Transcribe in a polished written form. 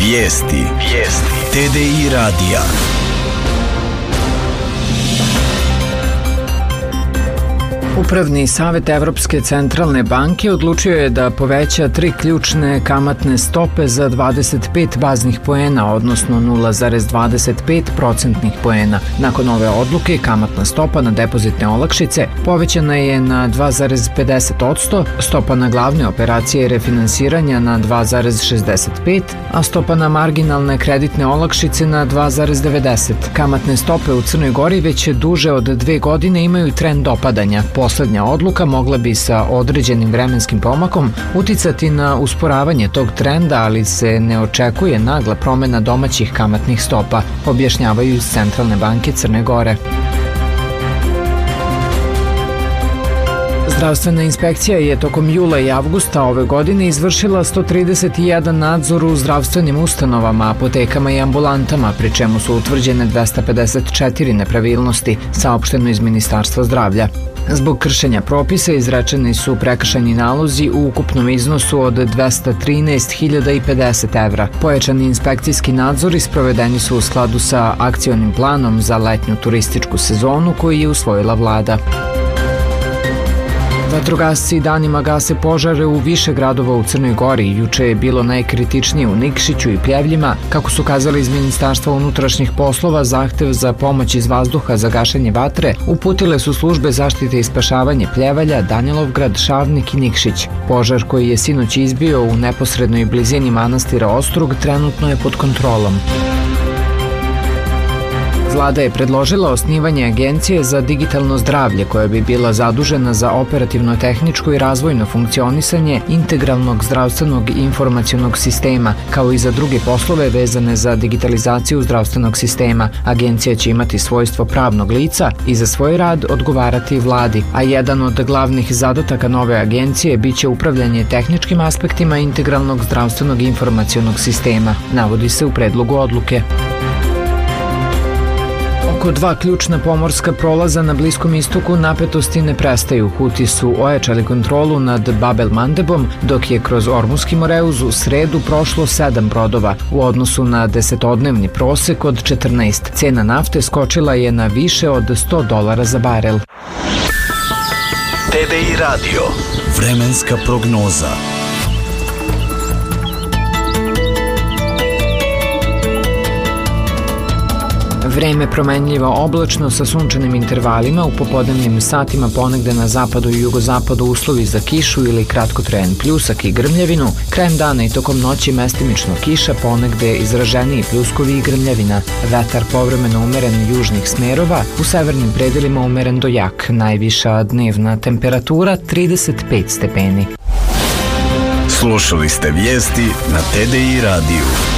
Vijesti. TDI radija. Upravni savet Evropske centralne banke odlučio je da poveća 3 ključne kamatne stope za 25 baznih poena, odnosno 0,25 procentnih poena. Nakon ove odluke, kamatna stopa na depozitne olakšice povećana je na 2,50%, stopa na glavne operacije i refinansiranja na 2,65%, a stopa na marginalne kreditne olakšice na 2,90%. Kamatne stope u Crnoj Gori već duže od 2 godine imaju trend opadanja. Poslednja odluka mogla bi sa određenim vremenskim pomakom uticati na usporavanje tog trenda, ali se ne očekuje nagla promena domaćih kamatnih stopa, objašnjavaju iz Centralne banke Crne Gore. Zdravstvena inspekcija je tokom jula i avgusta ove godine izvršila 131 nadzor u zdravstvenim ustanovama, apotekama i ambulantama, pri čemu su utvrđene 254 nepravilnosti, saopšteno iz Ministarstva zdravlja. Zbog kršenja propisa izrečeni su prekršajni nalozi u ukupnom iznosu od 213.050 evra. Pojačani inspekcijski nadzori sprovedeni su u skladu sa akcionim planom za letnju turističku sezonu koji je usvojila vlada. Vatrogasci danima gase požare u više gradova u Crnoj Gori. Juče je bilo najkritičnije u Nikšiću i Pljevljima. Kako su kazali iz Ministarstva unutrašnjih poslova, zahtev za pomoć iz vazduha za gašenje vatre uputile su službe zaštite i spašavanje Pljevalja, Danilovgrad, Šavnik i Nikšić. Požar koji je sinoć izbio u neposrednoj blizini manastira Ostrog trenutno je pod kontrolom. Vlada je predložila osnivanje Agencije za digitalno zdravlje koja bi bila zadužena za operativno-tehničko i razvojno funkcionisanje integralnog zdravstvenog informacionog sistema, kao i za druge poslove vezane za digitalizaciju zdravstvenog sistema. Agencija će imati svojstvo pravnog lica i za svoj rad odgovarati vladi, a jedan od glavnih zadataka nove agencije biće upravljanje tehničkim aspektima integralnog zdravstvenog informacionog sistema, navodi se u predlogu odluke. Oko 2 ključna pomorska prolaza na Bliskom istoku napetosti ne prestaju. Huti su ojačali kontrolu nad Bab el-Mandebom, dok je kroz Ormuski Moreuz u sredu prošlo 7 brodova, u odnosu na 10-dnevni prosek od 14. Cena nafte skočila je na više od $100 za barel. TDI radio. Vremenska prognoza. Vreme promenljivo oblačno sa sunčanim intervalima, u popodnevnim satima ponegde na zapadu i jugozapadu uslovi za kišu ili kratkotrajan pljusak i grmljavinu, krajem dana i tokom noći mestimično kiša, ponegde izraženiji pljuskovi i grmljavina. Vetar povremeno umeren južnih smerova, u severnim predelima umeren do jak, najviša dnevna temperatura 35 stepeni. Slušali ste vijesti na TDI radiju.